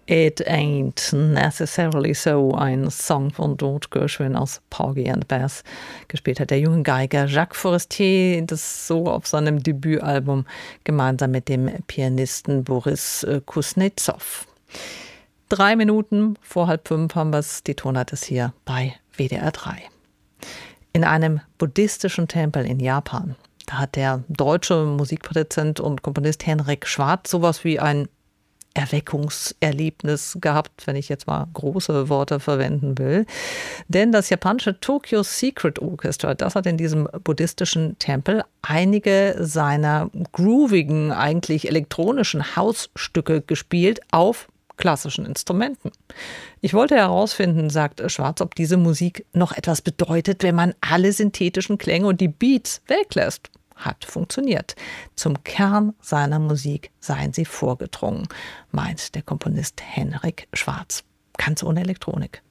It Ain't Necessarily So, ein Song von George Gershwin aus Porgy and Bess. Gespielt hat der junge Geiger Jacques Forestier, das so auf seinem Debütalbum gemeinsam mit dem Pianisten Boris Kuznetsov. 3 Minuten vor 4:30 haben wir es, die Tonart ist hier bei WDR 3. In einem buddhistischen Tempel in Japan, da hat der deutsche Musikproduzent und Komponist Henrik Schwarz sowas wie ein Erweckungserlebnis gehabt, wenn ich jetzt mal große Worte verwenden will. Denn das japanische Tokyo Secret Orchestra, das hat in diesem buddhistischen Tempel einige seiner groovigen, eigentlich elektronischen Hausstücke gespielt auf klassischen Instrumenten. Ich wollte herausfinden, sagt Schwarz, ob diese Musik noch etwas bedeutet, wenn man alle synthetischen Klänge und die Beats weglässt. Hat funktioniert. Zum Kern seiner Musik seien sie vorgedrungen, meint der Komponist Henrik Schwarz. Ganz ohne Elektronik.